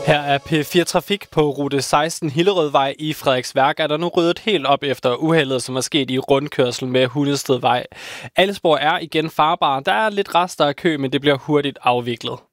Her er P4 Trafik på rute 16 Hillerødvej i Frederiksværk. Er der nu ryddet helt op efter uheldet, som er sket i rundkørsel med Hundestedvej. Alle spor er igen farbare. Der er lidt rester af kø, men det bliver hurtigt afviklet.